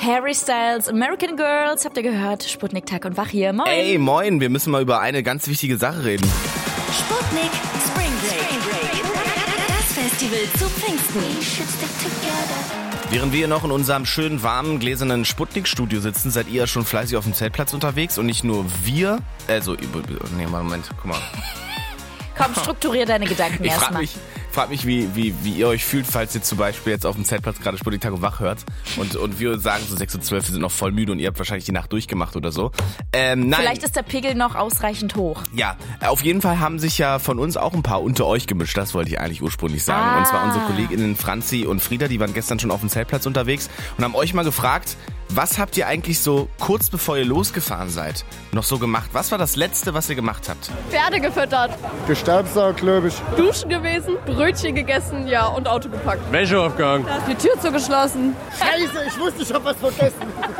Harry Styles, American Girls, habt ihr gehört? Sputnik Tag und Wach hier. Moin. Ey, moin, wir müssen mal über eine ganz wichtige Sache reden. Sputnik Spring Break. Das Festival zu Pfingsten. Während wir noch in unserem schönen, warmen, gläsernen Sputnik-Studio sitzen, seid ihr ja schon fleißig auf dem Zeltplatz unterwegs und nicht nur wir. Moment, guck mal. Komm, strukturier deine Gedanken Ich erstmal. frag mich, wie ihr euch fühlt, falls ihr zum Beispiel jetzt auf dem Zeltplatz gerade Sputnik Tag und Wach hört und wir sagen so 6:12 Uhr, wir sind noch voll müde und ihr habt wahrscheinlich die Nacht durchgemacht oder so. Nein. Vielleicht ist der Pegel noch ausreichend hoch. Ja, auf jeden Fall haben sich ja von uns auch ein paar unter euch gemischt, das wollte ich eigentlich ursprünglich sagen. Und zwar unsere Kolleginnen Franzi und Frieda, die waren gestern schon auf dem Zeltplatz unterwegs und haben euch mal gefragt, was habt ihr eigentlich so kurz bevor ihr losgefahren seid noch so gemacht? Was war das Letzte, was ihr gemacht habt? Pferde gefüttert, Gestampfsack, glaube ich. duschen gewesen, Brötchen gegessen, ja, und Auto gepackt. Wäsche aufgehangen. Die Tür zugeschlossen. Scheiße, ich wusste, ich hab was vergessen.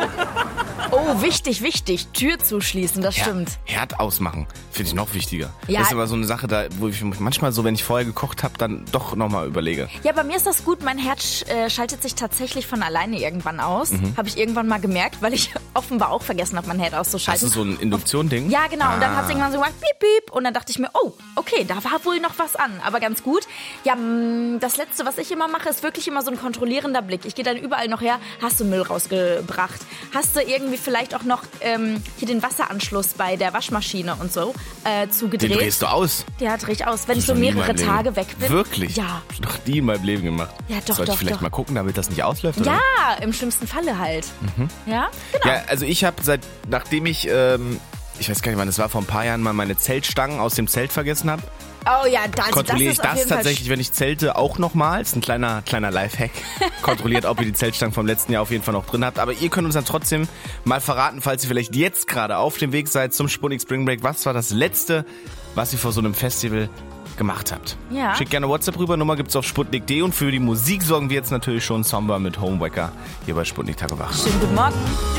Oh, wichtig, Tür zuschließen, das stimmt. Herd ausmachen, finde ich noch wichtiger. Ja. Das ist aber so eine Sache, da, wo ich manchmal so, wenn ich vorher gekocht habe, dann doch nochmal überlege. Ja, bei mir ist das gut. Mein Herd schaltet sich tatsächlich von alleine irgendwann aus. Habe ich irgendwann mal gemerkt, weil ich offenbar auch vergessen habe, mein Herd auszuschalten. Hast du so ein Induktion-Ding? Ja, genau. Und dann hat es irgendwann so gemacht, piep, piep. Und dann dachte ich mir, oh, okay, da war wohl noch was an. Aber ganz gut. Ja, das Letzte, was ich immer mache, ist wirklich immer so ein kontrollierender Blick. Ich gehe dann überall noch her. Hast du Müll rausgebracht? Hast du irgendwie vielleicht auch noch hier den Wasseranschluss bei der Waschmaschine und so zugedreht? Den drehst du aus? Ja, dreh ich aus. Wenn ich Das so hab ich noch nie in mehrere meinem Leben. Tage weg bin. Wirklich? Ja. Hab ich noch nie in meinem Leben gemacht. Ja, doch, Sollte ich vielleicht doch. mal gucken, damit das nicht ausläuft? Oder? Ja, im schlimmsten Falle halt. Ja, genau. Ja, also ich habe nachdem ich weiß gar nicht wann, das war vor ein paar Jahren, mal meine Zeltstangen aus dem Zelt vergessen habe, Oh ja, das kontrolliere ich ist auf das jeden Fall tatsächlich, wenn ich zelte, auch nochmals. Ein kleiner Lifehack. Kontrolliert, ob ihr die Zeltstangen vom letzten Jahr auf jeden Fall noch drin habt. Aber ihr könnt uns dann trotzdem mal verraten, falls ihr vielleicht jetzt gerade auf dem Weg seid zum Sputnik Spring Break, was war das Letzte, was ihr vor so einem Festival gemacht habt? Ja. Schickt gerne WhatsApp rüber, Nummer gibt's auf sputnik.de und für die Musik sorgen wir jetzt natürlich schon Somber mit Homewacker hier bei Sputnik Tag und Wach. Schönen guten Morgen.